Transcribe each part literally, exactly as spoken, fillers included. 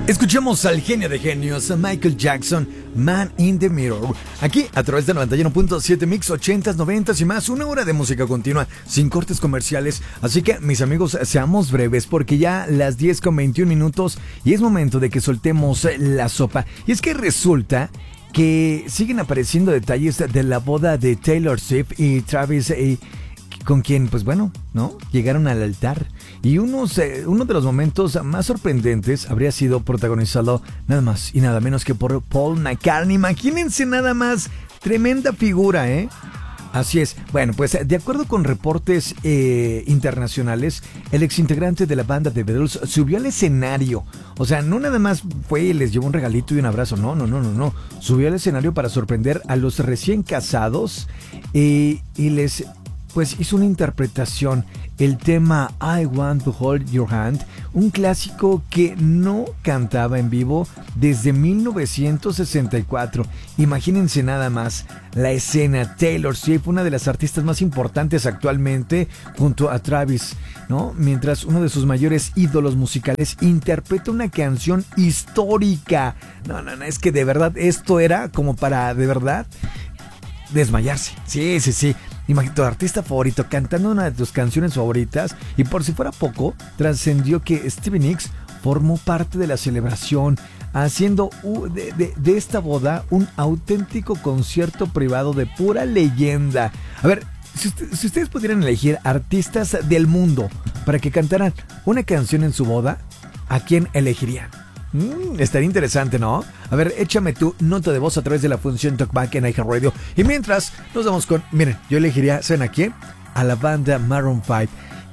Escuchamos al genio de genios, a Michael Jackson, Man in the Mirror. Aquí, a través de noventa y uno punto siete Mix, ochentas, noventas y más. Una hora de música continua, sin cortes comerciales. Así que, mis amigos, seamos breves, porque ya las diez con veintiún minutos y es momento de que soltemos la sopa. Y es que resulta que siguen apareciendo detalles de la boda de Taylor Swift y Travis, eh, con quien, pues bueno, ¿no? Llegaron al altar. Y unos, eh, uno de los momentos más sorprendentes habría sido protagonizado nada más y nada menos que por Paul McCartney. Imagínense nada más, tremenda figura, ¿eh? Así es. Bueno, pues de acuerdo con reportes eh, internacionales, el exintegrante de la banda de Beatles subió al escenario. O sea, no nada más fue y les llevó un regalito y un abrazo. No, no, no, no, no. Subió al escenario para sorprender a los recién casados eh, y les... pues hizo una interpretación, el tema I Want to Hold Your Hand, un clásico que no cantaba en vivo desde mil novecientos sesenta y cuatro. Imagínense nada más la escena, Taylor Swift, una de las artistas más importantes actualmente, junto a Travis, ¿no? Mientras uno de sus mayores ídolos musicales interpreta una canción histórica. No, no, no, es que de verdad esto era como para, de verdad, desmayarse. Sí, sí, sí. Imagina tu artista favorito cantando una de tus canciones favoritas y por si fuera poco, trascendió que Stevie Nicks formó parte de la celebración, haciendo de, de, de esta boda un auténtico concierto privado de pura leyenda. A ver, si, usted, si ustedes pudieran elegir artistas del mundo para que cantaran una canción en su boda, ¿a quién elegirían? Mm, estaría interesante, ¿no? A ver, échame tu nota de voz a través de la función Talkback en iHeartRadio. Y mientras, nos vamos con... Miren, yo elegiría, ¿saben a quién? A la banda Maroon five.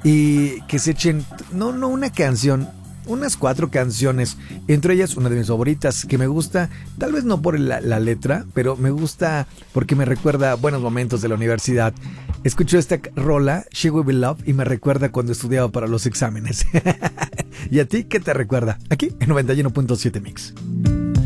Y que se echen, no, no una canción, unas cuatro canciones. Entre ellas, una de mis favoritas que me gusta, tal vez no por la, la letra, pero me gusta porque me recuerda buenos momentos de la universidad. Escucho esta rola, She Will Be Love, y me recuerda cuando estudiaba para los exámenes. ¿Y a ti qué te recuerda? Aquí en noventa y uno punto siete Mix.